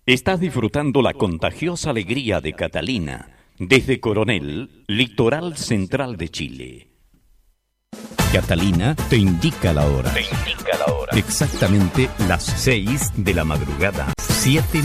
Estás disfrutando la contagiosa alegría de Catalina desde Coronel, litoral central de Chile. Catalina te indica la hora. Exactamente las 6 de la madrugada, 7